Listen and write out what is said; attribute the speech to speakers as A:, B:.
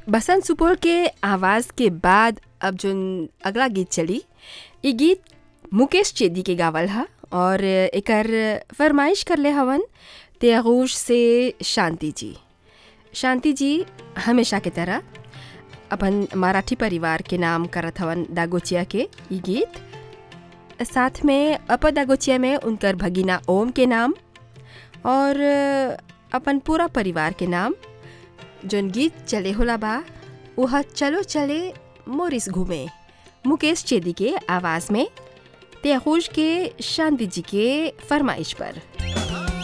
A: बसंत सुपोल के आवाज़ के बाद अब जोन अगला गीत चली, ये गीत मुकेश चेदी के गावल हा और एकर फरमाइश करले हवन त्यागूश से शांति जी। शांति जी हमेशा के तरह अपन मराठी परिवार के नाम करत हवन दागोचिया के ये गीत, साथ में अप दागोचिया में उनकर भगीना ओम के नाम और अपन पूरा परिवार के नाम। जोन गीत चले होला बा वह चलो चले मोरिस घूमे, मुकेश चेदी के आवाज़ में त्यागूश के शांति जी के फरमाइश पर।